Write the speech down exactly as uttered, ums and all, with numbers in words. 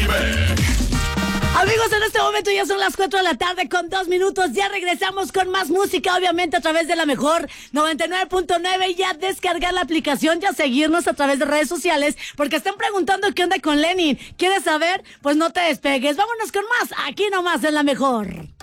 Caribe. Amigos, en este momento ya son las cuatro de la tarde con dos minutos. Ya regresamos con más música, obviamente a través de la mejor noventa y nueve punto nueve. Ya descargar la aplicación, ya seguirnos a través de redes sociales, porque están preguntando qué onda con Lenin. ¿Quieres saber? Pues no te despegues. Vámonos con más, aquí nomás en la mejor.